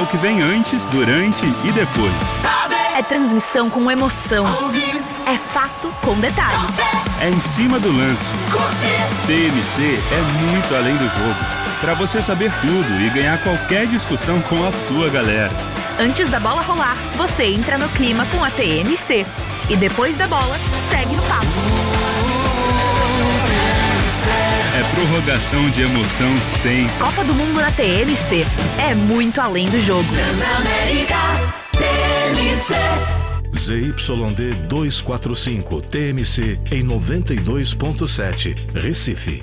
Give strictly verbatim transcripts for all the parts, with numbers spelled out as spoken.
que vem antes, durante e depois. É transmissão com emoção. É fato com detalhes. É em cima do lance. T M C é muito além do jogo. Para você saber tudo e ganhar qualquer discussão com a sua galera. Antes da bola rolar, você entra no clima com a T M C. E depois da bola, segue no papo. É prorrogação de emoção sem... Copa do Mundo na T M C. É muito além do jogo. Transamérica T M C. Z Y D duzentos e quarenta e cinco T M C em noventa e dois ponto sete, Recife.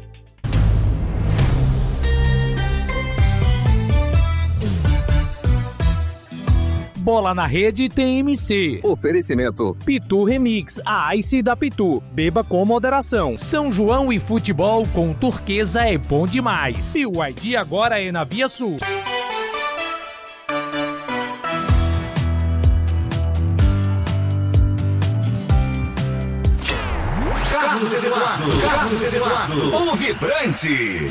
Bola na Rede T M C. Oferecimento Pitu Remix, a Ice da Pitu. Beba com moderação. São João e futebol com turquesa é bom demais. E o I D agora é na Via Sul. Carlos Eduardo, Carlos Eduardo, o vibrante.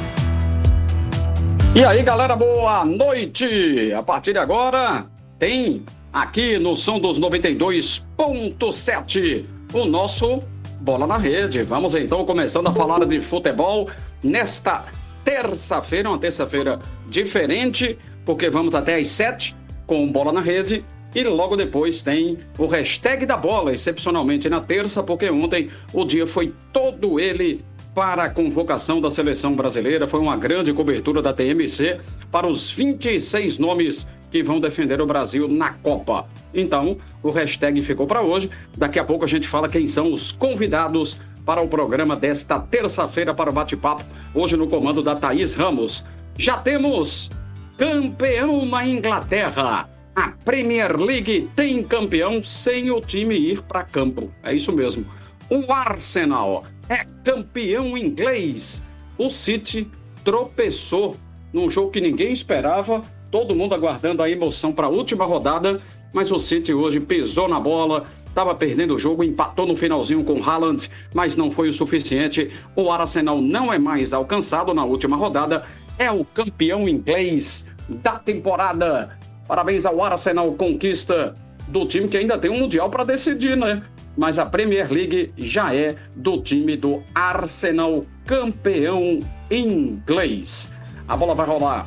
E aí, galera, boa noite. A partir de agora tem aqui no som dos noventa e dois ponto sete o nosso Bola na Rede. Vamos então começando a falar de futebol nesta terça-feira, uma terça-feira diferente, porque vamos até às sete com Bola na Rede e logo depois tem o hashtag da bola, excepcionalmente na terça, porque ontem o dia foi todo ele para a convocação da seleção brasileira. Foi uma grande cobertura da T M C para os vinte e seis nomes que vão defender o Brasil na Copa. Então, o hashtag ficou para hoje. Daqui a pouco a gente fala quem são os convidados para o programa desta terça-feira para o bate-papo, hoje no comando da Thaís Ramos. Já temos campeão na Inglaterra. A Premier League tem campeão sem o time ir para campo. É isso mesmo. O Arsenal é campeão inglês. O City tropeçou num jogo que ninguém esperava, todo mundo aguardando a emoção para a última rodada, mas o City hoje pisou na bola, estava perdendo o jogo, empatou no finalzinho com o Haaland, mas não foi o suficiente. O Arsenal não é mais alcançado na última rodada, é o campeão inglês da temporada. Parabéns ao Arsenal, conquista do time que ainda tem um Mundial para decidir, né? Mas a Premier League já é do time do Arsenal, campeão inglês. A bola vai rolar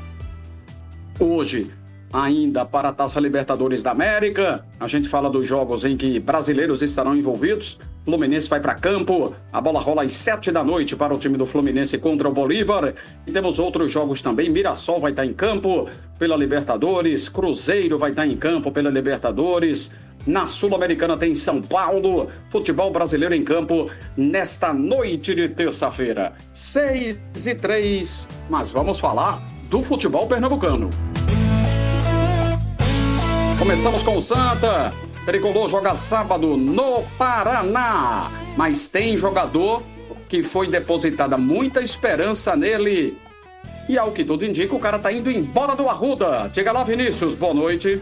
hoje ainda para a Taça Libertadores da América. A gente fala dos jogos em que brasileiros estarão envolvidos. Fluminense vai para campo. A bola rola às sete da noite para o time do Fluminense contra o Bolívar. E temos outros jogos também. Mirassol vai estar em campo pela Libertadores. Cruzeiro vai estar em campo pela Libertadores. Na Sul-Americana tem São Paulo. Futebol brasileiro em campo nesta noite de terça-feira. seis e três. Mas vamos falar do futebol pernambucano. Começamos com o Santa. Tricolor joga sábado no Paraná. Mas tem jogador que foi depositada muita esperança nele. E ao que tudo indica, o cara tá indo embora do Arruda. Diga lá, Vinícius, boa noite.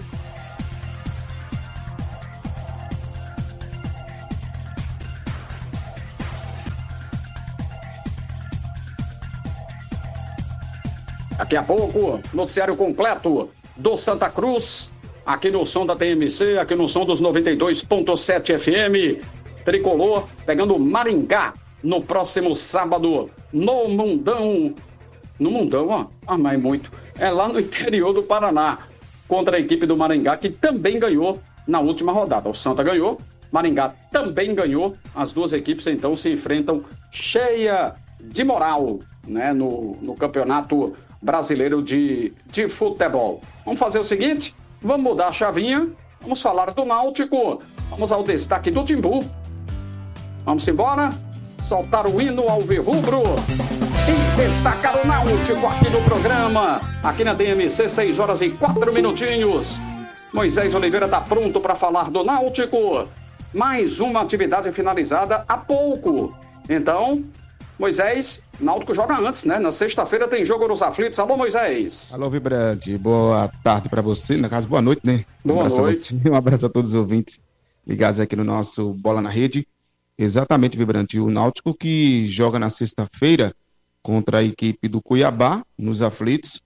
Daqui a pouco, noticiário completo do Santa Cruz, aqui no som da T M C, aqui no som dos noventa e dois ponto sete F M. Tricolor pegando Maringá no próximo sábado no Mundão. No Mundão, ó, ah, mas muito. É lá no interior do Paraná, contra a equipe do Maringá, que também ganhou na última rodada. O Santa ganhou, Maringá também ganhou. As duas equipes, então, se enfrentam cheia de moral, né, no, no Campeonato Brasileiro de, de Futebol. Vamos fazer o seguinte, vamos mudar a chavinha, vamos falar do Náutico, vamos ao destaque do Timbu. Vamos embora, soltar o hino alvirrubro e destacar o Náutico aqui no programa, aqui na T M C, seis horas e quatro minutinhos. Moisés Oliveira está pronto para falar do Náutico. Mais uma atividade finalizada há pouco. Então, Moisés, Náutico joga antes, né? Na sexta-feira tem jogo nos aflitos. Alô, Moisés. Alô, Vibrante. Boa tarde para você. Na casa, boa noite, né? Um boa abraço noite. Um abraço a todos os ouvintes ligados aqui no nosso Bola na Rede. Exatamente, Vibrante. O Náutico que joga na sexta-feira contra a equipe do Cuiabá, nos aflitos.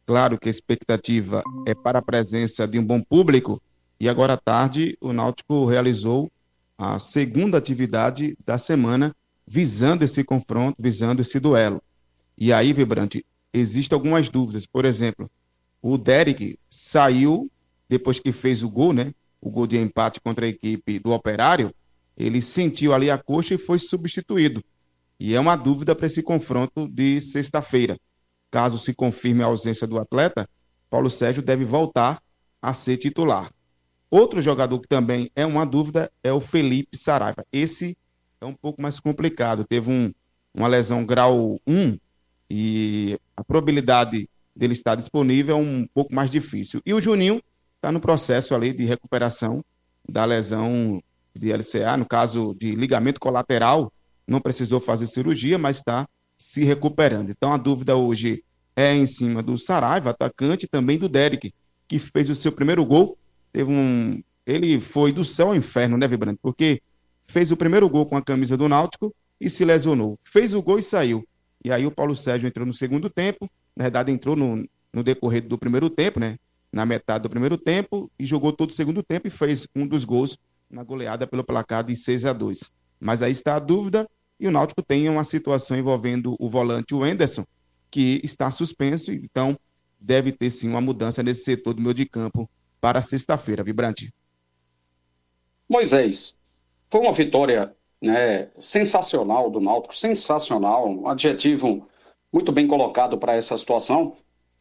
Claro que a expectativa é para a presença de um bom público. E agora à tarde o Náutico realizou a segunda atividade da semana visando esse confronto, visando esse duelo. E aí, Vibrante, existem algumas dúvidas. Por exemplo, o Derek saiu depois que fez o gol, né? O gol de empate contra a equipe do Operário. Ele sentiu ali a coxa e foi substituído. E é uma dúvida para esse confronto de sexta-feira. Caso se confirme a ausência do atleta, Paulo Sérgio deve voltar a ser titular. Outro jogador que também é uma dúvida é o Felipe Saraiva. Esse é um pouco mais complicado. Teve um, uma lesão grau um e a probabilidade dele estar disponível é um pouco mais difícil. E o Juninho está no processo ali de recuperação da lesão de L C A, no caso de ligamento colateral, não precisou fazer cirurgia, mas está se recuperando. Então a dúvida hoje é em cima do Saraiva, atacante, e também do Derek, que fez o seu primeiro gol. Teve um... Ele foi do céu ao inferno, né, Vibrante? Porque fez o primeiro gol com a camisa do Náutico e se lesionou. Fez o gol e saiu. E aí o Paulo Sérgio entrou no segundo tempo, na verdade entrou no, no decorrer do primeiro tempo, né? Na metade do primeiro tempo, e jogou todo o segundo tempo e fez um dos gols na goleada pelo placar de seis a dois. Mas aí está a dúvida, e o Náutico tem uma situação envolvendo o volante, o Anderson, que está suspenso, então deve ter sim uma mudança nesse setor do meio de campo para sexta-feira, Vibrante. Moisés, foi uma vitória, né, sensacional do Náutico, sensacional, um adjetivo muito bem colocado para essa situação,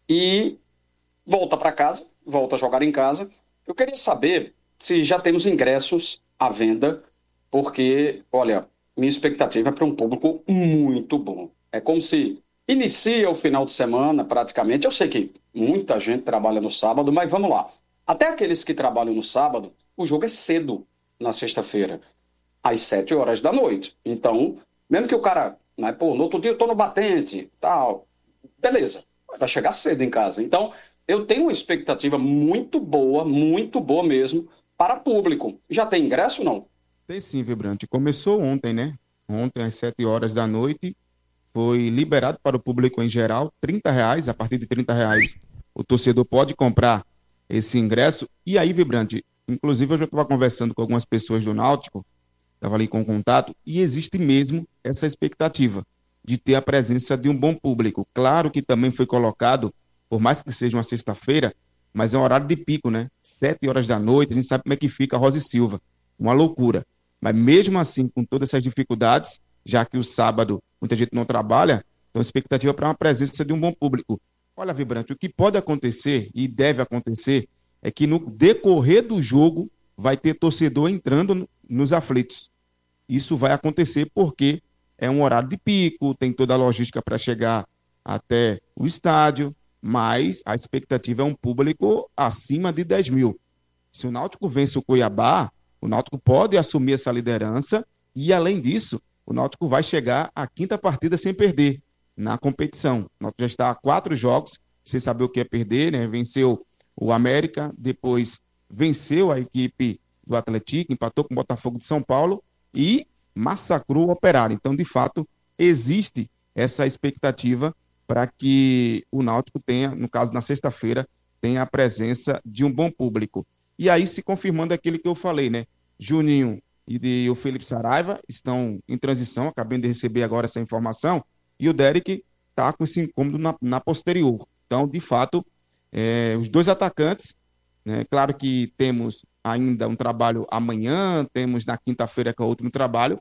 e volta para casa, volta a jogar em casa. Eu queria saber se já temos ingressos à venda, porque, olha, minha expectativa é para um público muito bom. É como se inicia o final de semana, praticamente. Eu sei que muita gente trabalha no sábado, mas vamos lá. Até aqueles que trabalham no sábado, o jogo é cedo na sexta-feira, às sete horas da noite. Então, mesmo que o cara, né, pô, no outro dia eu tô no batente, tal, beleza, vai chegar cedo em casa. Então, eu tenho uma expectativa muito boa, muito boa mesmo, para público. Já tem ingresso, não? Tem sim, Vibrante. Começou ontem, né? Ontem, às sete horas da noite, foi liberado para o público em geral, trinta reais, a partir de trinta reais o torcedor pode comprar esse ingresso. E aí, Vibrante, inclusive eu já estava conversando com algumas pessoas do Náutico, estava ali com contato, e existe mesmo essa expectativa de ter a presença de um bom público. Claro que também foi colocado, por mais que seja uma sexta-feira, mas é um horário de pico, né? Sete horas da noite, a gente sabe como é que fica a Rosa e Silva. Uma loucura. Mas mesmo assim, com todas essas dificuldades, já que o sábado muita gente não trabalha, então a expectativa para uma presença de um bom público. Olha, Vibrante, o que pode acontecer e deve acontecer é que no decorrer do jogo vai ter torcedor entrando nos aflitos. Isso vai acontecer porque é um horário de pico, tem toda a logística para chegar até o estádio, mas a expectativa é um público acima de dez mil. Se o Náutico vence o Cuiabá, o Náutico pode assumir essa liderança e, além disso, o Náutico vai chegar à quinta partida sem perder na competição. O Náutico já está a quatro jogos, sem saber o que é perder, né? Venceu o América, depois venceu a equipe do Atlético, empatou com o Botafogo de São Paulo e massacrou o Operário. Então, de fato, existe essa expectativa para que o Náutico tenha, no caso, na sexta-feira, tenha a presença de um bom público. E aí, se confirmando aquilo que eu falei, né? Juninho e de, o Felipe Saraiva estão em transição, acabei de receber agora essa informação, e o Derek está com esse incômodo na, na posterior. Então, de fato, é, os dois atacantes, né? Claro que temos ainda um trabalho amanhã, temos na quinta-feira que é o último trabalho,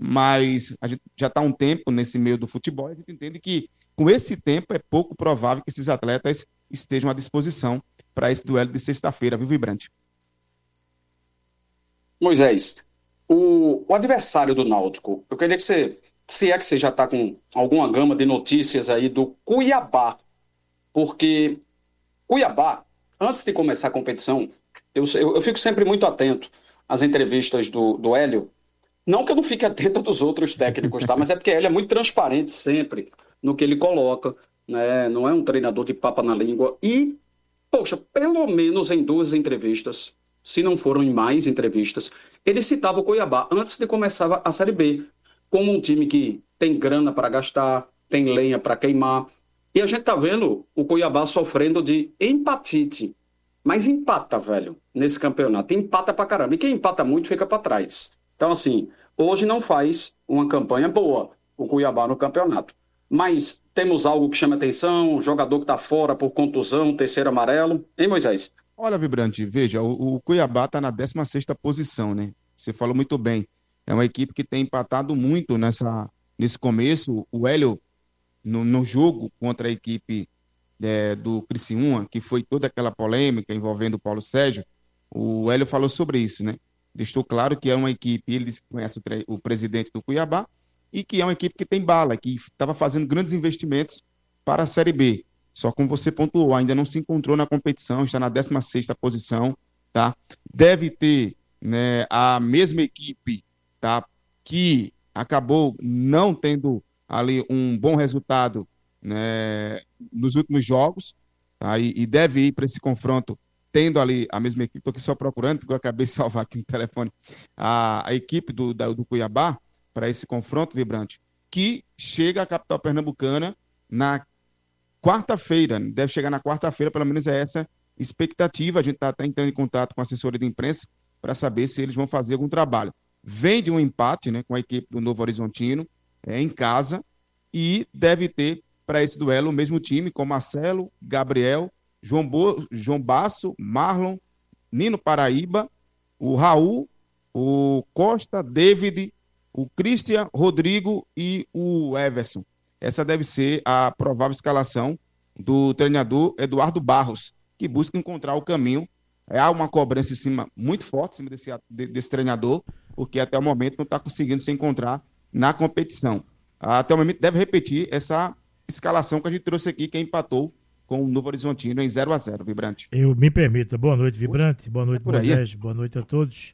mas a gente já está um tempo nesse meio do futebol, e a gente entende que com esse tempo é pouco provável que esses atletas estejam à disposição para esse duelo de sexta-feira, viu, Vibrante? Moisés, o, o adversário do Náutico, eu queria que você, se é que você já está com alguma gama de notícias aí do Cuiabá, porque Cuiabá, antes de começar a competição, eu, eu, eu fico sempre muito atento às entrevistas do, do Hélio, não que eu não fique atento dos outros técnicos, tá? Mas é porque ele é muito transparente sempre no que ele coloca, né? Não é um treinador de papa na língua. E, poxa, pelo menos em duas entrevistas, se não foram em mais entrevistas, ele citava o Cuiabá antes de começar a Série B, como um time que tem grana para gastar, tem lenha para queimar. E a gente tá vendo o Cuiabá sofrendo de empatite. Mas empata, velho, nesse campeonato. Empata pra caramba. E quem empata muito fica pra trás. Então, assim, hoje não faz uma campanha boa o Cuiabá no campeonato. Mas temos algo que chama atenção, jogador que tá fora por contusão, terceiro amarelo. Hein, Moisés? Olha, Vibrante, veja, o, o Cuiabá tá na décima sexta posição, né? Você falou muito bem. É uma equipe que tem empatado muito nessa, nesse começo. O Hélio, no, no jogo contra a equipe é, do Criciúma, que foi toda aquela polêmica envolvendo o Paulo Sérgio, o Hélio falou sobre isso, né? Deixou claro que é uma equipe, ele conhece o, o presidente do Cuiabá, e que é uma equipe que tem bala, que estava fazendo grandes investimentos para a Série B. Só como você pontuou, ainda não se encontrou na competição, está na décima sexta posição, tá? Deve ter, né, a mesma equipe, tá, que acabou não tendo ali um bom resultado, né, nos últimos jogos, tá? E, e deve ir para esse confronto tendo ali a mesma equipe. Estou aqui só procurando, porque eu acabei de salvar aqui no telefone a, a equipe do, da, do Cuiabá para esse confronto, Vibrante, que chega à capital pernambucana na quarta-feira, deve chegar na quarta-feira, pelo menos é essa expectativa. A gente está até entrando em contato com a assessoria de imprensa para saber se eles vão fazer algum trabalho. Vem de um empate, né, com a equipe do Novo Horizontino, é, em casa, e deve ter para esse duelo o mesmo time, com Marcelo, Gabriel, João, Bo... João Basso, Marlon, Nino Paraíba, o Raul, o Costa, David, o Christian, Rodrigo e o Everson. Essa deve ser a provável escalação do treinador Eduardo Barros, que busca encontrar o caminho. Há uma cobrança em cima, muito forte em cima desse, desse treinador, porque até o momento não está conseguindo se encontrar na competição. Até o momento deve repetir essa escalação que a gente trouxe aqui, que empatou com o Novo Horizontino em zero a zero, Vibrante. Eu me permita. Boa noite, Vibrante. Boa noite, Moisés. Boa noite a todos.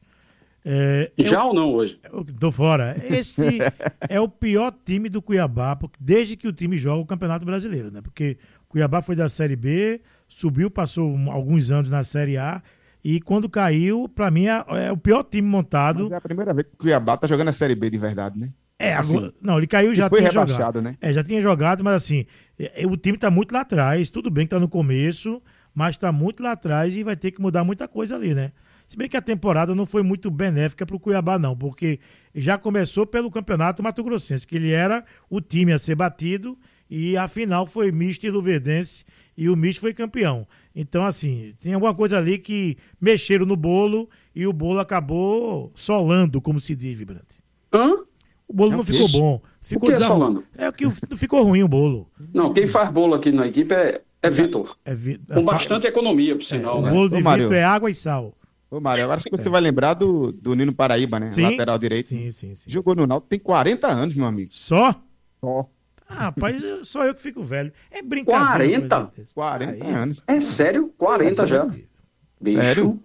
É, Já eu, ou não hoje? Eu tô fora. Esse é o pior time do Cuiabá, porque desde que o time joga o Campeonato Brasileiro, né? Porque o Cuiabá foi da Série B, subiu, passou alguns anos na Série A, e quando caiu, pra mim, é, é o pior time montado. Mas é a primeira vez que o Cuiabá tá jogando a Série B de verdade, né? É, assim, agora, não, ele caiu e já foi tinha rebaixado, jogado. Né? É, já tinha jogado, mas assim, é, o time tá muito lá atrás, tudo bem que tá no começo, mas tá muito lá atrás e vai ter que mudar muita coisa ali, né? Se bem que a temporada não foi muito benéfica para o Cuiabá, não, porque já começou pelo Campeonato Mato Grossense, que ele era o time a ser batido, e a final foi Misto e Luverdense, e o Misto foi campeão. Então, assim, tem alguma coisa ali que mexeram no bolo, e o bolo acabou solando, como se diz, Vibrante. Hã? O bolo é não ficou bom. Ficou o que é solando? É que não ficou ruim o bolo. Não, quem faz bolo aqui na equipe é, é Vitor. É vi... Com bastante economia, por sinal, é, né? O bolo de Ô, Vitor é água e sal. Ô, Mário, agora acho que você é. vai lembrar do, do Nino Paraíba, né? Sim, lateral direito. Sim, sim, sim. Jogou no Náutico, tem quarenta anos, meu amigo. Só? Só. Ah, rapaz, só eu que fico velho. É brincadeira. quarenta? quarenta Aí, anos. É sério? quarenta é já. Bicho. Sério?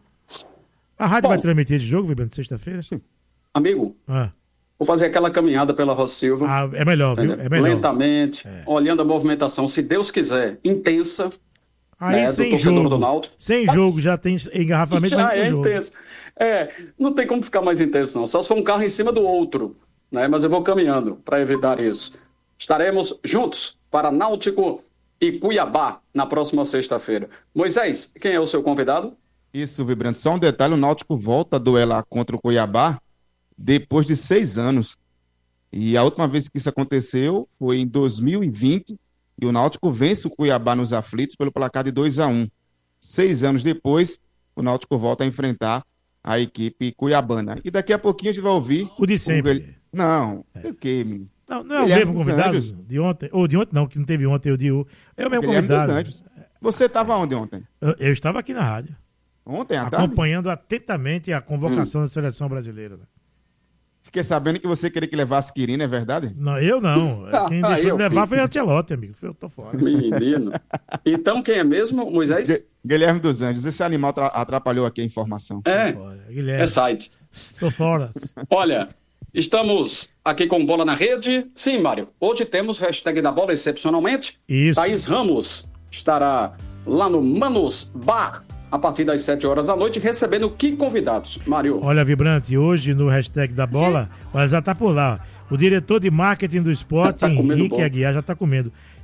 A rádio Bom, vai transmitir esse jogo, Vibrante, sexta-feira? Sim. Amigo, ah. vou fazer aquela caminhada pela Roça Silva. Ah, é melhor, viu? É melhor. Lentamente, é. olhando a movimentação, se Deus quiser, intensa. Aí né, sem jogo, sem jogo já tem engarrafamento, já mas é jogo. intenso. É, não tem como ficar mais intenso não, só se for um carro em cima do outro, né? Mas eu vou caminhando para evitar isso. Estaremos juntos para Náutico e Cuiabá na próxima sexta-feira. Moisés, quem é o seu convidado? Isso, Vibrante. Só um detalhe, o Náutico volta a duelar contra o Cuiabá depois de seis anos. E a última vez que isso aconteceu foi em dois mil e vinte, e o Náutico vence o Cuiabá nos aflitos pelo placar de dois a um. Seis anos depois, o Náutico volta a enfrentar a equipe cuiabana. E daqui a pouquinho a gente vai ouvir... O de sempre. O... Não, é. o quê, menino? Não, não é o mesmo convidado de ontem? Ou de ontem não, que não teve ontem, o de hoje. É o mesmo convidado. Você estava onde ontem? Eu, eu estava aqui na rádio. Ontem à tarde? Acompanhando atentamente a convocação hum. da seleção brasileira. Né? Fiquei sabendo que você queria que levasse Quirino, é verdade? Não, eu não. Quem ah, deixou eu de levar fiz. foi Ancelotti, amigo. Eu tô fora. Menino. Então quem é mesmo, Moisés? Guilherme dos Anjos. Esse animal atrapalhou aqui a informação. É, Guilherme. é site. Tô fora. Olha, estamos aqui com Bola na Rede. Sim, Mário. Hoje temos hashtag da bola excepcionalmente. Isso. Thaís Ramos estará lá no Manos Bar a partir das sete horas da noite, recebendo que convidados, Mário? Olha, Vibrante, hoje no hashtag da bola, olha, já tá por lá. O diretor de marketing do esporte, tá Henrique Aguiar, já tá comendo.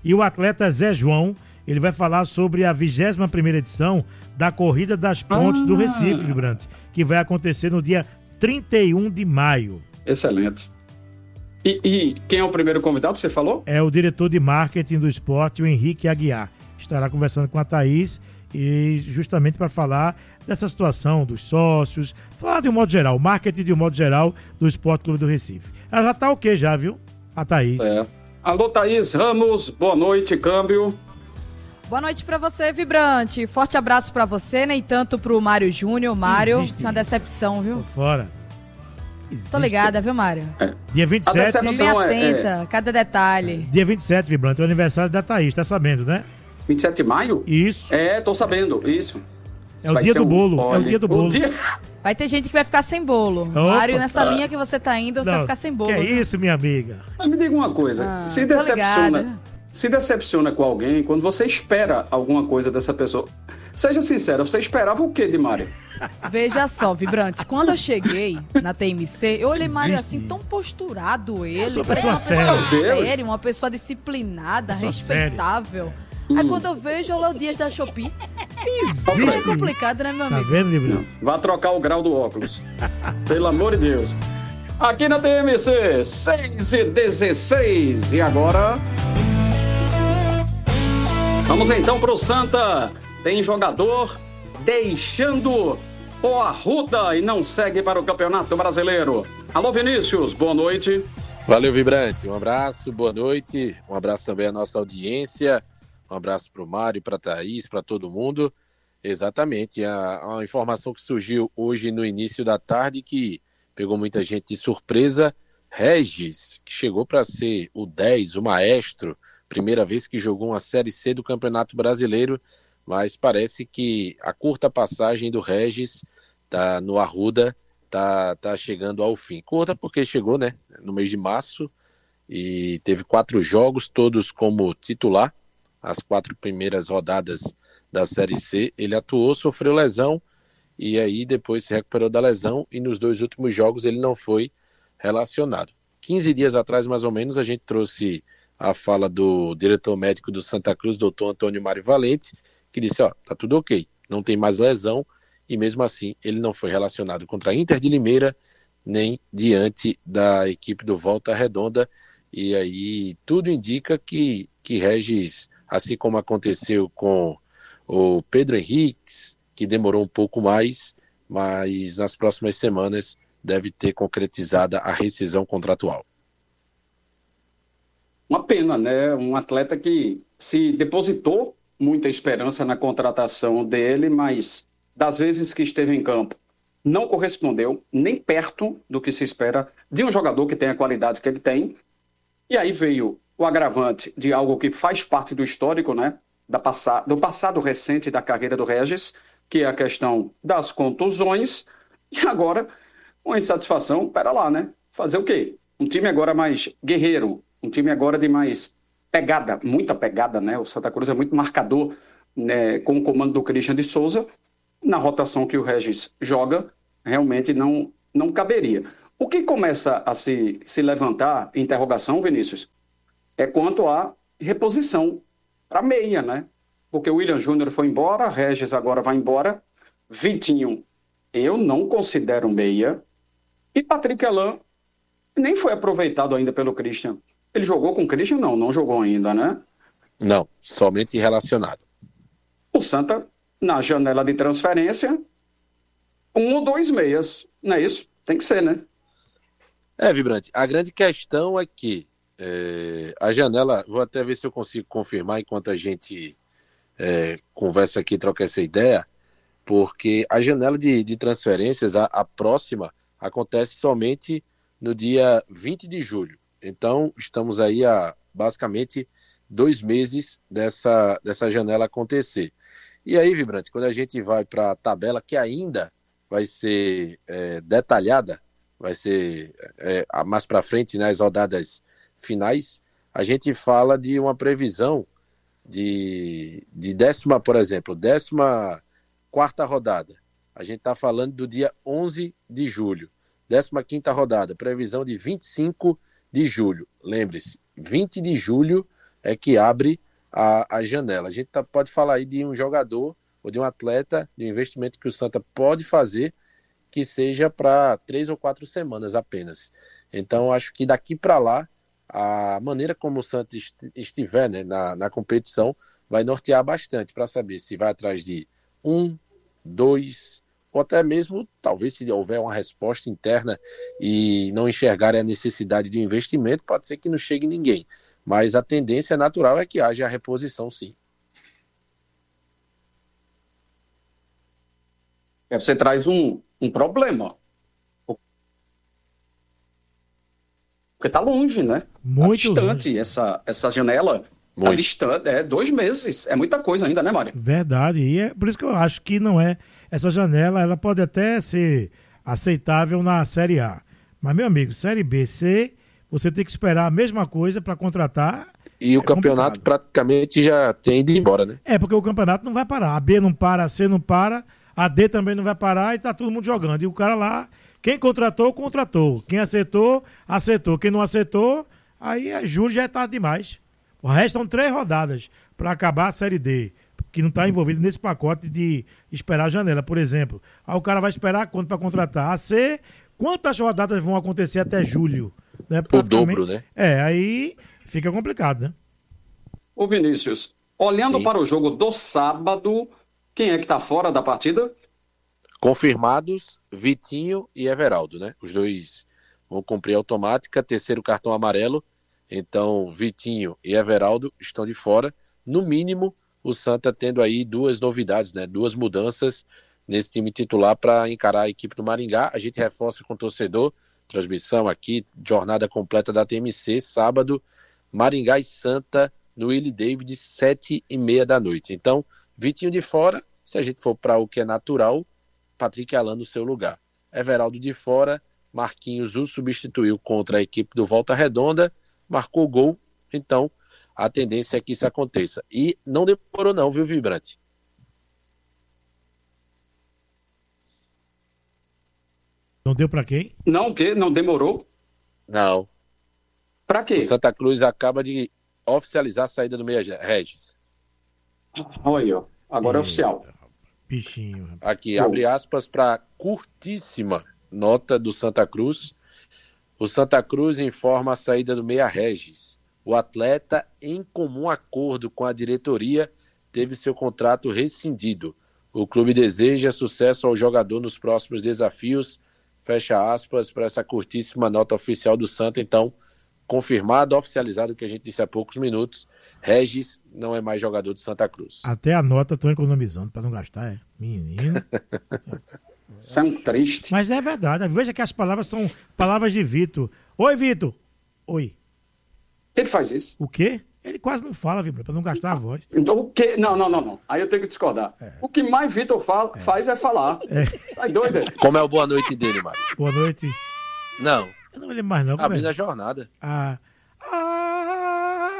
E o atleta Zé João, ele vai falar sobre a vigésima primeira edição da Corrida das Pontes ah. do Recife, Vibrante, que vai acontecer no dia trinta e um de maio. Excelente. E, e quem é o primeiro convidado, você falou? É o diretor de marketing do esporte, o Henrique Aguiar. Estará conversando com a Thaís, e justamente para falar dessa situação dos sócios, falar de um modo geral, marketing de um modo geral do Esporte Clube do Recife. Ela já tá ok já, viu? A Thaís. É. Alô, Thaís Ramos, boa noite, câmbio. Boa noite pra você, Vibrante. Forte abraço pra você, nem tanto pro Mário Júnior. Mário, isso é uma decepção, viu? Tô fora. Existe. Tô ligada, viu, Mário? É. Dia vinte e sete... Tô bem atenta, é, é... cada detalhe. Dia vinte e sete, Vibrante, é o aniversário da Thaís, tá sabendo, né? vinte e sete de maio? Isso. É, tô sabendo, isso. É o dia do bolo, um... é o dia do bolo. Dia... Vai ter gente que vai ficar sem bolo. Opa, Mário, nessa ah. linha que você tá indo, você Não, vai ficar sem bolo. Que é isso, minha amiga? Mas me diga uma coisa, ah, se decepciona... Se decepciona com alguém quando você espera alguma coisa dessa pessoa. Seja sincera, você esperava o quê de Mário? Veja só, Vibrante, quando eu cheguei na T M C, eu olhei Mário assim, tão posturado ele. Uma pessoa uma séria. pessoa séria, uma pessoa disciplinada, pessoa respeitável. Hum. Aí quando eu vejo, olha o Dias da Shopee. Existe. É complicado, né, meu amigo? Tá vendo, Vibrante? Vá trocar o grau do óculos. Pelo amor de Deus. Aqui na T M C, seis e dezesseis. E agora... Vamos então pro Santa. Tem jogador deixando o Arruda e não segue para o Campeonato Brasileiro. Alô, Vinícius, boa noite. Valeu, Vibrante. Um abraço, boa noite. Um abraço também à nossa audiência. Um abraço pro Mário, pra Thaís, para todo mundo. Exatamente. A, a informação que surgiu hoje no início da tarde que pegou muita gente de surpresa. Regis, que chegou para ser o dez, o maestro, primeira vez que jogou uma Série C do Campeonato Brasileiro, mas parece que a curta passagem do Regis tá, no Arruda tá, tá chegando ao fim. Curta porque chegou, né, no mês de março e teve quatro jogos, todos como titular, as quatro primeiras rodadas da Série C. Ele atuou, sofreu lesão e aí depois se recuperou da lesão e nos dois últimos jogos ele não foi relacionado. quinze dias atrás, mais ou menos, a gente trouxe a fala do diretor médico do Santa Cruz, doutor Antônio Mário Valente, que disse, ó, tá tudo ok, não tem mais lesão, e mesmo assim ele não foi relacionado contra a Inter de Limeira, nem diante da equipe do Volta Redonda, e aí tudo indica que, que Regis, assim como aconteceu com o Pedro Henriques, que demorou um pouco mais, mas nas próximas semanas deve ter concretizada a rescisão contratual. Uma pena, né? Um atleta que se depositou muita esperança na contratação dele, mas das vezes que esteve em campo não correspondeu nem perto do que se espera de um jogador que tem a qualidade que ele tem. E aí veio o agravante de algo que faz parte do histórico, né? Da passa- do passado recente da carreira do Regis, que é a questão das contusões. E agora, uma insatisfação, pera lá, né? Fazer o quê? Um time agora mais guerreiro, um time agora de mais pegada, muita pegada, né? O Santa Cruz é muito marcador, né, com o comando do Christian de Souza. Na rotação que o Regis joga, realmente não, não caberia. O que começa a se, se levantar, interrogação, Vinícius, é quanto à reposição para meia, né? Porque o William Júnior foi embora, Regis agora vai embora, Vitinho, eu não considero meia, e Patrick Elan nem foi aproveitado ainda pelo Christian. Ele jogou com o Christian? Não, não jogou ainda, né? Não, somente relacionado. O Santa, na janela de transferência, um ou dois meias, não é isso? Tem que ser, né? É, Vibrante, a grande questão é que é, a janela, vou até ver se eu consigo confirmar enquanto a gente é, conversa aqui, troca essa ideia, porque a janela de, de transferências, a, a próxima, acontece somente no dia vinte de julho. Então, estamos aí há basicamente dois meses dessa, dessa janela acontecer. E aí, Vibrante, quando a gente vai para a tabela, que ainda vai ser é, detalhada, vai ser é, mais para frente, nas rodadas finais, a gente fala de uma previsão de, de décima, por exemplo, décima quarta rodada. A gente está falando do dia onze de julho. Décima quinta rodada, previsão de vinte e cinco de julho. Lembre-se, vinte de julho é que abre a, a janela. A gente tá, pode falar aí de um jogador ou de um atleta, de um investimento que o Santa pode fazer, que seja para três ou quatro semanas apenas. Então, acho que daqui para lá, a maneira como o Santa estiver, né, na, na competição vai nortear bastante para saber se vai atrás de um, dois, ou até mesmo, talvez se houver uma resposta interna e não enxergar a necessidade de um investimento, pode ser que não chegue ninguém. Mas a tendência natural é que haja a reposição, sim. Você traz um, um problema. Porque tá longe, né? Muito tá distante longe. Essa, essa janela. Muito. Tá distante, é dois meses. É muita coisa ainda, né, Mário? Verdade. E é por isso que eu acho que não é. Essa janela, ela pode até ser aceitável na Série A. Mas, meu amigo, Série B, C, você tem que esperar a mesma coisa para contratar. E o é campeonato complicado. Praticamente já tem ido embora, né? É, porque o campeonato não vai parar. A B não para, a C não para, a D também não vai parar e tá todo mundo jogando. E o cara lá, quem contratou, contratou. Quem acertou, acertou. Quem não acertou, aí é juro, já é tarde demais. Restam três rodadas para acabar a Série D, que não está envolvido nesse pacote de esperar a janela, por exemplo. Aí o cara vai esperar quanto para contratar? A C, quantas rodadas vão acontecer até julho? Né? O dobro, né? É, aí fica complicado, né? Ô Vinícius, olhando Sim. para o jogo do sábado, quem é que está fora da partida? Confirmados, Vitinho e Everaldo, né? Os dois vão cumprir a automática, terceiro cartão amarelo. Então, Vitinho e Everaldo estão de fora. No mínimo, o Santa tendo aí duas novidades, né? Duas mudanças nesse time titular para encarar a equipe do Maringá. A gente reforça com o torcedor. Transmissão aqui, jornada completa da T M C, sábado, Maringá e Santa no Willie David, sete e meia da noite. Então, Vitinho de fora, se a gente for para o que é natural, Patrick Alan no seu lugar. Everaldo de fora, Marquinhos o substituiu contra a equipe do Volta Redonda, marcou gol, então a tendência é que isso aconteça. E não demorou não, viu, Vibrante? Não deu pra quem? Não, o quê? Não demorou? Não. Pra quê? O Santa Cruz acaba de oficializar a saída do Meia Regis. Olha aí, ó. Agora Eita, é oficial. Bichinho. Rapaz. Aqui, oh. abre aspas para curtíssima nota do Santa Cruz. O Santa Cruz informa a saída do Meia Regis. O atleta, em comum acordo com a diretoria, teve seu contrato rescindido. O clube deseja sucesso ao jogador nos próximos desafios. Fecha aspas para essa curtíssima nota oficial do Santa. Então, confirmado, oficializado o que a gente disse há poucos minutos. Regis não é mais jogador do Santa Cruz. Até a nota estão economizando para não gastar, é? Menino. São tristes. Mas é verdade. Veja que as palavras são palavras de Vitor. Oi, Vitor. Oi. Ele faz isso. O quê? Ele quase não fala, Vitor, para não gastar a voz. O quê? Não, não, não, não. Aí eu tenho que discordar. É. O que mais Vitor fala, é. faz é falar. É. Tá doido? Como é o boa noite dele, Mário? Boa noite. Não. Eu não me lembro mais, não. Abrindo é? a jornada. Ah. Ah.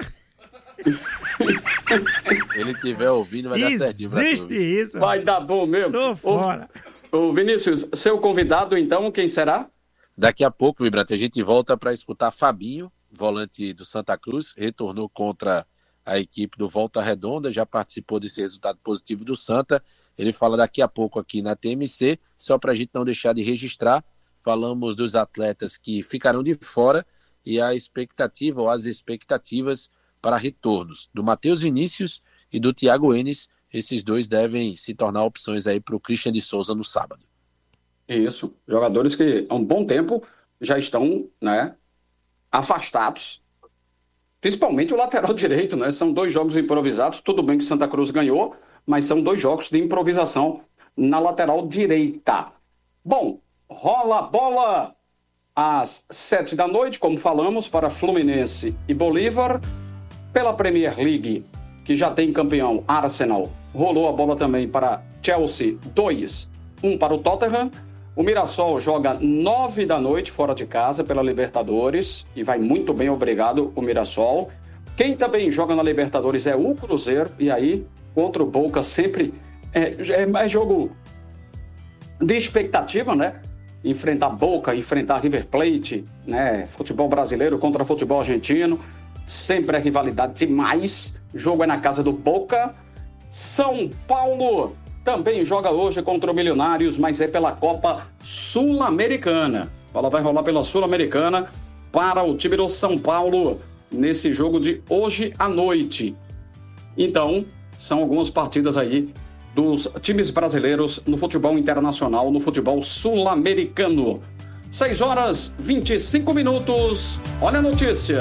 Ele estiver ouvindo, vai Existe dar certinho. Existe isso. Vai dar bom mesmo. Tô fora. Ô, ô, Vinícius, seu convidado, então, quem será? Daqui a pouco, Vibrante, a gente volta para escutar Fabinho, volante do Santa Cruz, retornou contra a equipe do Volta Redonda, já participou desse resultado positivo do Santa. Ele fala daqui a pouco aqui na T M C, só para a gente não deixar de registrar. Falamos dos atletas que ficarão de fora e a expectativa ou as expectativas para retornos do Matheus Vinícius e do Thiago Enes. Esses dois devem se tornar opções aí para o Christian de Souza no sábado. Isso, jogadores que há um bom tempo já estão, né, afastados, principalmente o lateral direito, né? São dois jogos improvisados, tudo bem que Santa Cruz ganhou, mas são dois jogos de improvisação na lateral direita. Bom, rola a bola às sete da noite, como falamos, para Fluminense e Bolívar. Pela Premier League, que já tem campeão Arsenal, rolou a bola também para Chelsea dois, um para o Tottenham. O Mirassol joga nove da noite fora de casa pela Libertadores e vai muito bem, obrigado, o Mirassol. Quem também joga na Libertadores é o Cruzeiro, e aí, contra o Boca, sempre é, é, é jogo de expectativa, né? Enfrentar Boca, enfrentar River Plate, né? Futebol brasileiro contra futebol argentino. sempre é rivalidade demais. Jogo é na casa do Boca. São Paulo também joga hoje contra o Milionários, mas é pela Copa Sul-Americana. A bola vai rolar pela Sul-Americana para o time do São Paulo nesse jogo de hoje à noite. Então, são algumas partidas aí dos times brasileiros no futebol internacional, no futebol sul-americano. seis horas e vinte e cinco minutos. Olha a notícia.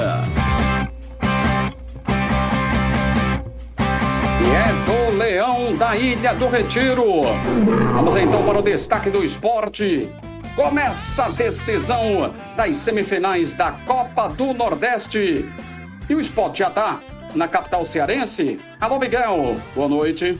E é do Leão da Ilha do Retiro. Vamos então para o destaque do esporte. Começa a decisão das semifinais da Copa do Nordeste. E o esporte já está na capital cearense. Alô, Miguel. Boa noite.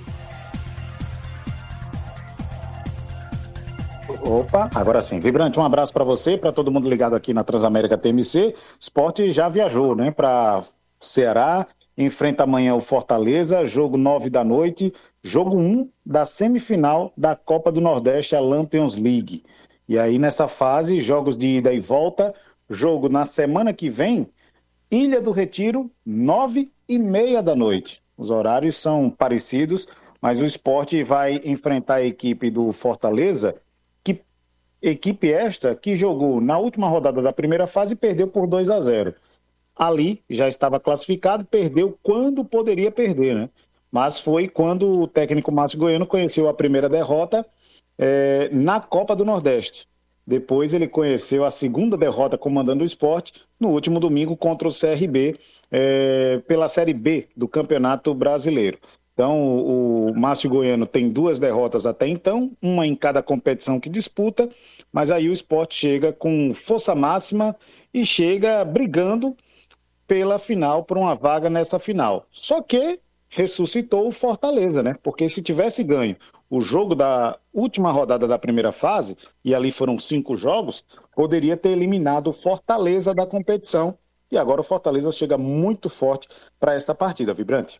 Opa, agora sim. Vibrante, um abraço para você, para todo mundo ligado aqui na Transamérica T M C. O esporte já viajou, né, para Ceará. Enfrenta amanhã o Fortaleza, jogo nove da noite, jogo um da semifinal da Copa do Nordeste, a Lampions League. E aí nessa fase, jogos de ida e volta, jogo na semana que vem, Ilha do Retiro, nove e meia da noite. Os horários são parecidos, mas o esporte vai enfrentar a equipe do Fortaleza, que equipe esta que jogou na última rodada da primeira fase e perdeu por dois a zero. Ali já estava classificado, perdeu quando poderia perder, né? Mas foi quando o técnico Márcio Goiano conheceu a primeira derrota é, na Copa do Nordeste. Depois ele conheceu a segunda derrota comandando o esporte no último domingo contra o C R B é, pela Série B do Campeonato Brasileiro. Então o, o Márcio Goiano tem duas derrotas até então, uma em cada competição que disputa, mas aí o esporte chega com força máxima e chega brigando pela final, por uma vaga nessa final. Só que ressuscitou o Fortaleza, né? Porque se tivesse ganho o jogo da última rodada da primeira fase, e ali foram cinco jogos, poderia ter eliminado o Fortaleza da competição. E agora o Fortaleza chega muito forte para essa partida, Vibrante.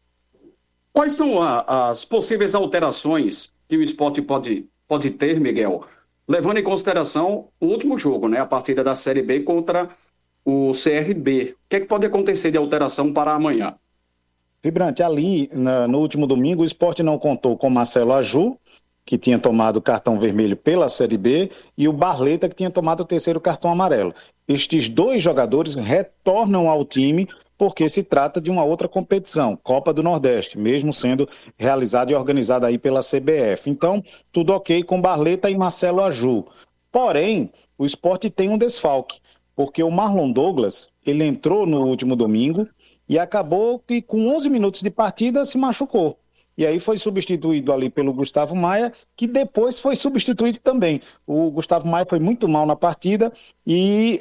Quais são a, as possíveis alterações que o esporte pode, pode ter, Miguel, levando em consideração o último jogo, né? A partida da Série B contra o C R B. O que é que pode acontecer de alteração para amanhã? Vibrante, ali na, no último domingo o esporte não contou com Marcelo Aju, que tinha tomado cartão vermelho pela Série B, e o Barleta, que tinha tomado o terceiro cartão amarelo. Estes dois jogadores retornam ao time porque se trata de uma outra competição, Copa do Nordeste, mesmo sendo realizada e organizada aí pela C B F. Então, tudo ok com Barleta e Marcelo Aju. Porém, o esporte tem um desfalque, porque o Marlon Douglas, ele entrou no último domingo e acabou que com onze minutos de partida se machucou. E aí foi substituído ali pelo Gustavo Maia, que depois foi substituído também. O Gustavo Maia foi muito mal na partida e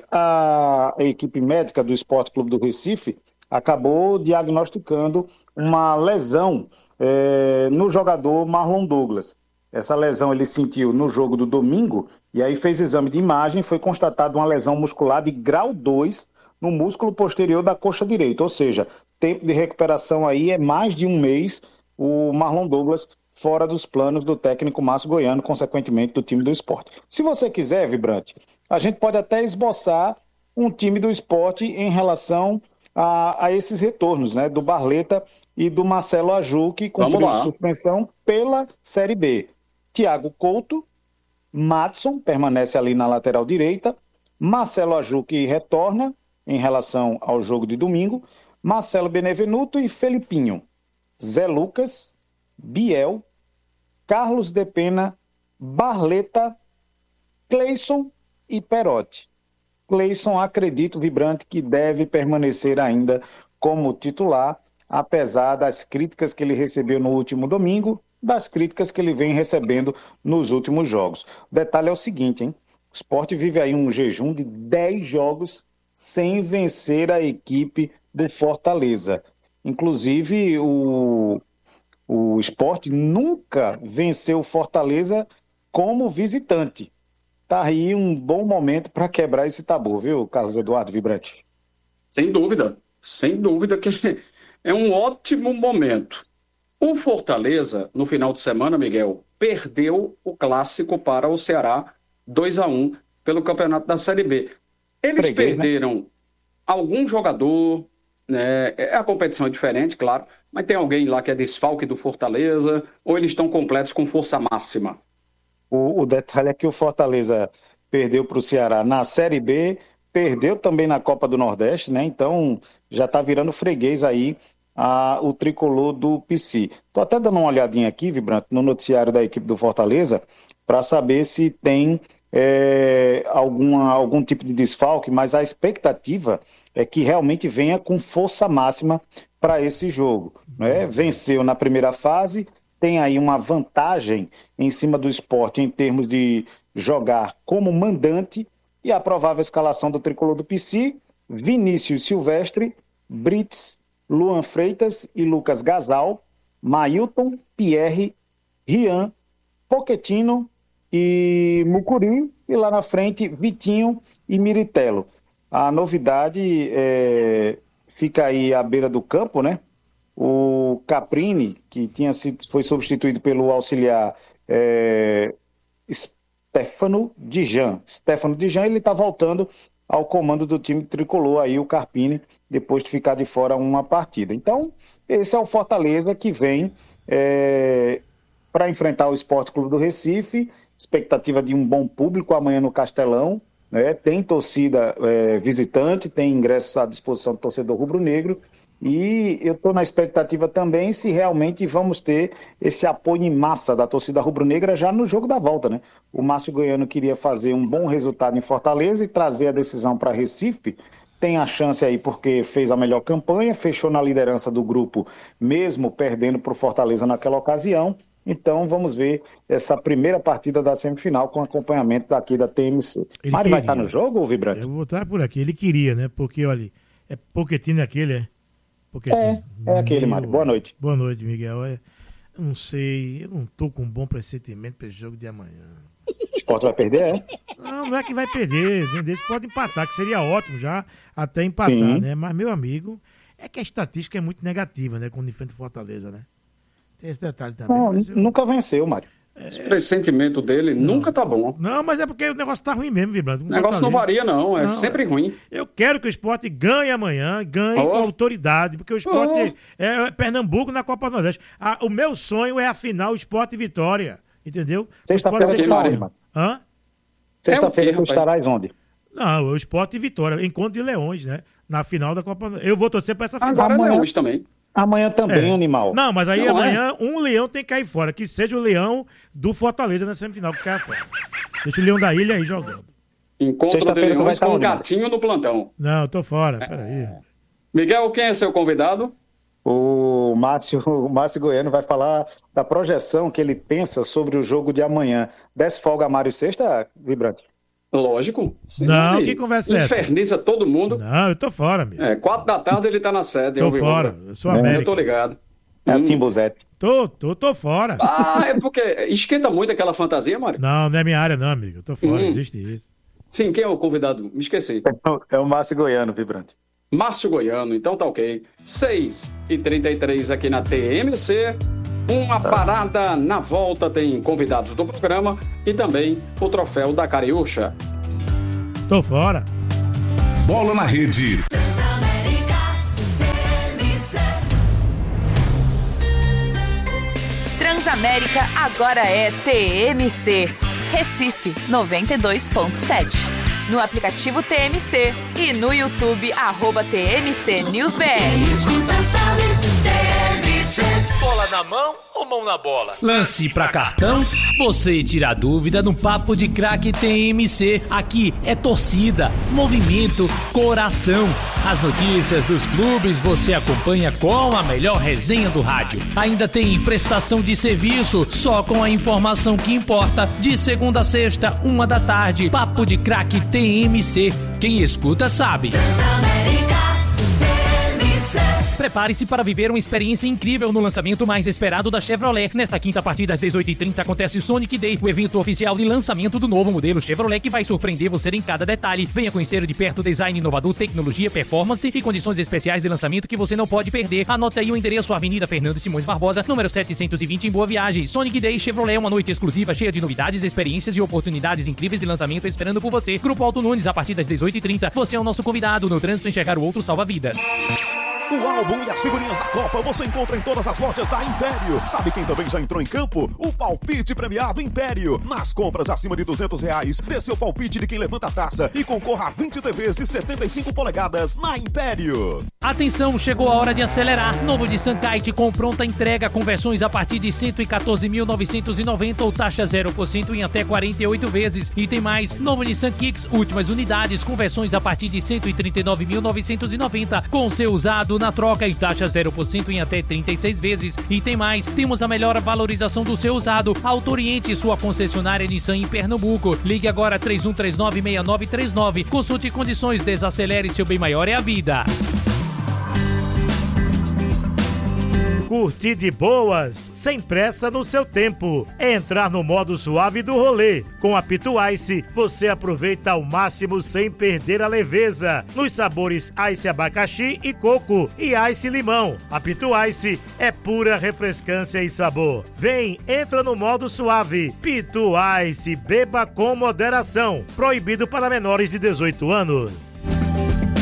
a equipe médica do Esporte Clube do Recife acabou diagnosticando uma lesão é, no jogador Marlon Douglas. Essa lesão ele sentiu no jogo do domingo e aí fez exame de imagem, foi constatada uma lesão muscular de grau dois no músculo posterior da coxa direita, ou seja, tempo de recuperação aí é mais de um mês, o Marlon Douglas fora dos planos do técnico Márcio Goiano, consequentemente do time do esporte. Se você quiser, Vibrante, a gente pode até esboçar um time do esporte em relação a, a esses retornos, né, do Barleta e do Marcelo Aju, que cumpriu suspensão pela Série B. Thiago Couto, Madson, permanece ali na lateral direita, Marcelo Aju, que retorna em relação ao jogo de domingo, Marcelo Benevenuto e Felipinho, Zé Lucas, Biel, Carlos de Pena, Barleta, Cleison e Perotti. Cleison, acredito, Vibrante, que deve permanecer ainda como titular, apesar das críticas que ele recebeu no último domingo, das críticas que ele vem recebendo nos últimos jogos. O detalhe é o seguinte, hein? O Sport vive aí um jejum de dez jogos sem vencer a equipe do Fortaleza. Inclusive, o, o Sport nunca venceu o Fortaleza como visitante. Tá aí um bom momento para quebrar esse tabu, viu, Carlos Eduardo Vibrante? Sem dúvida, sem dúvida que é um ótimo momento. O Fortaleza, no final de semana, Miguel, perdeu o clássico para o Ceará dois a um pelo campeonato da Série B. Eles Freguês, perderam né? algum jogador, É, é, a competição é diferente, claro, mas tem alguém lá que é desfalque do Fortaleza, ou eles estão completos com força máxima? O, o detalhe é que o Fortaleza perdeu para o Ceará na Série B, perdeu também na Copa do Nordeste, né? Então já está virando freguês aí a, o tricolor do P C. Estou até dando uma olhadinha aqui, Vibrante, no noticiário da equipe do Fortaleza, para saber se tem é, alguma, algum tipo de desfalque, mas a expectativa é que realmente venha com força máxima para esse jogo. Né? Venceu na primeira fase, tem aí uma vantagem em cima do Sport em termos de jogar como mandante, e a provável escalação do tricolor do P C: Vinícius Silvestre, Brits, Luan Freitas e Lucas Gasal, Mailton, Pierre, Rian, Pochettino e Mucuri, e lá na frente Vitinho e Miritello. A novidade é, fica aí à beira do campo, né? O Caprini, que tinha sido, foi substituído pelo auxiliar é, Stefano Dijan. Stefano Dijan, ele está voltando ao comando do time tricolor, aí o Carpini, depois de ficar de fora uma partida. Então, esse é o Fortaleza que vem é, para enfrentar o Sport Clube do Recife, expectativa de um bom público amanhã no Castelão. Né? Tem torcida é, visitante, tem ingressos à disposição do torcedor rubro-negro, e eu estou na expectativa também se realmente vamos ter esse apoio em massa da torcida rubro-negra já no jogo da volta. Né? O Márcio Goiano queria fazer um bom resultado em Fortaleza e trazer a decisão para Recife. Tem a chance aí porque fez a melhor campanha, fechou na liderança do grupo, mesmo perdendo para o Fortaleza naquela ocasião. Então vamos ver essa primeira partida da semifinal com acompanhamento daqui da T M C. Ele Mário queria. vai estar no jogo, ou Vibrante? Eu vou estar por aqui. Ele queria, né? Porque, olha, é Pochettino aquele, é? Pochettino. É, é aquele, Meu... Mário. Boa noite. Boa noite, Miguel. É, eu não sei, eu não tô com um bom pressentimento para esse jogo de amanhã. O Sport vai perder, é? Não, não é que vai perder. Eles podem empatar, que seria ótimo já até empatar, Sim. né? Mas, meu amigo, é que a estatística é muito negativa, né? Quando enfrenta o Fortaleza, né? Tem esse detalhe também. Não, mas eu... Nunca venceu, Mário. Esse pressentimento dele não. nunca tá bom. Não, mas é porque o negócio tá ruim mesmo, Vibrante. O negócio não varia, não. É não, sempre é... ruim. Eu quero que o Sport ganhe amanhã, ganhe oh. com autoridade, porque o Sport oh. é, é Pernambuco na Copa do Nordeste. Ah, o meu sonho é a final Sport e Vitória, entendeu? Sexta-feira você estará, irmão. Hã? Sexta-feira é tu estarás onde? Não, o Sport e Vitória, encontro de Leões, né? Na final da Copa do Nordeste. Eu vou torcer pra essa final. Agora amanhã... Leões também. Amanhã também, é. animal. Não, mas aí não amanhã é. um leão tem que cair fora. Que seja o leão do Fortaleza na semifinal que caia fora. Deixa o leão da ilha aí jogando. Encontro de leões com um gatinho no plantão. Não, eu tô fora, é. peraí. Miguel, quem é seu convidado? O Márcio, o Márcio Goiano vai falar da projeção que ele pensa sobre o jogo de amanhã. Desce folga Mário Sexta, Vibrante? Lógico. Sim, não, que conversa é essa? Inferniza todo mundo. Não, eu tô fora, amigo. É, quatro da tarde ele tá na sede. Tô fora, eu sou América. Eu tô ligado. É hum. o Timbuzete. Tô, tô, tô fora. Ah, é porque esquenta muito aquela fantasia, Mário? Não, não é minha área não, amigo. Eu tô fora, hum. existe isso. Sim, quem é o convidado? Me esqueci. É o Márcio Goiano, Vibrante. Márcio Goiano, então tá ok. seis e trinta e três aqui na T M C. Uma parada na volta, tem convidados do programa e também o troféu da Cariúcha. Tô fora. Bola na rede. Transamérica agora é T M C. Recife noventa e dois ponto sete. No aplicativo T M C e no YouTube, arroba T M C News B R. Escuta, sabe, T M C. Bola na mão ou mão na bola? Lance pra cartão? Você tira a dúvida no Papo de Craque T M C. Aqui é torcida, movimento, coração. As notícias dos clubes você acompanha com a melhor resenha do rádio. Ainda tem prestação de serviço, só com a informação que importa. De segunda a sexta, uma da tarde. Papo de Craque T M C. Quem escuta sabe. Prepare-se para viver uma experiência incrível no lançamento mais esperado da Chevrolet. Nesta quinta, a partir das dezoito e trinta, acontece o Sonic Day, o evento oficial de lançamento do novo modelo Chevrolet que vai surpreender você em cada detalhe. Venha conhecer de perto o design inovador, tecnologia, performance e condições especiais de lançamento que você não pode perder. Anote aí o endereço: Avenida Fernando Simões Barbosa, número setecentos e vinte, em Boa Viagem. Sonic Day Chevrolet, uma noite exclusiva cheia de novidades, experiências e oportunidades incríveis de lançamento esperando por você. Grupo Alto Nunes, a partir das dezoito e trinta. Você é o nosso convidado. No trânsito, enxergar o outro salva vidas. O álbum e as figurinhas da Copa você encontra em todas as lojas da Império. Sabe quem também já entrou em campo? O palpite premiado Império. Nas compras acima de duzentos reais, dê seu palpite de quem levanta a taça e concorra a vinte T Vs de setenta e cinco polegadas na Império. Atenção, chegou a hora de acelerar. Novo Nissan Kite com pronta entrega com versões a partir de cento e quatorze mil novecentos e noventa ou taxa zero por cento em até quarenta e oito vezes. E tem mais, novo Nissan Kicks, últimas unidades com versões a partir de cento e trinta e nove mil novecentos e noventa com seu usado na troca e taxa zero por cento em até trinta e seis vezes. E tem mais, temos a melhor valorização do seu usado. Auto Oriente, sua concessionária Nissan em Pernambuco. Ligue agora três um três nove, seis nove três nove. Consulte condições, desacelere, seu bem maior é a vida. Curtir de boas, sem pressa no seu tempo. É entrar no modo suave do rolê. Com a Pito Ice, você aproveita ao máximo sem perder a leveza. Nos sabores Ice abacaxi e coco e Ice limão. A Pito Ice é pura refrescância e sabor. Vem, entra no modo suave. Pito Ice, beba com moderação. Proibido para menores de dezoito anos.